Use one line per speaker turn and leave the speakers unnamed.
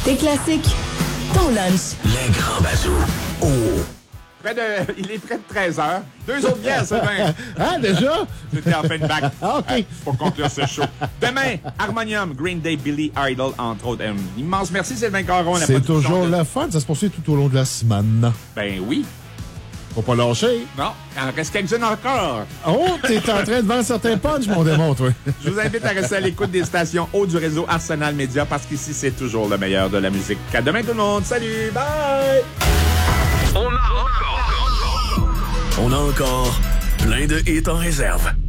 Tes classiques, ton lunch.
Les grands bazous. Oh!
Il est près de 13 heures. 2 autres bières, Sylvain.
Ah, déjà?
C'était en fin de bac.
OK.
Pour conclure ce show. Demain, Harmonium, Green Day, Billy Idol, entre autres. Un immense merci, Sylvain Caron.
C'est toujours le fun. Ça se poursuit tout au long de la semaine.
Ben oui.
Faut pas lâcher.
Non, il en reste quelques-unes encore.
Oh, t'es en train de vendre certains punchs, mon démon, toi.
Je vous invite à rester à l'écoute des stations hautes du réseau Arsenal Média parce qu'ici, c'est toujours le meilleur de la musique. À demain, tout le monde. Salut. Bye.
On a encore plein de hits en réserve.